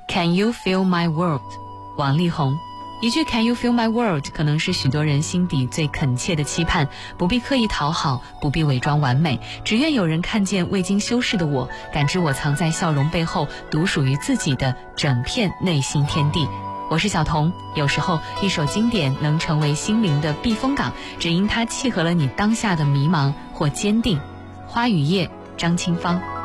Can you feel my world？ 王力宏。一句 Can you feel my world 可能是许多人心底最恳切的期盼，不必刻意讨好，不必伪装完美，只愿有人看见未经修饰的我，感知我藏在笑容背后独属于自己的整片内心天地。我是小童，有时候一首经典能成为心灵的避风港，只因它契合了你当下的迷茫或坚定。花雨夜，张清芳。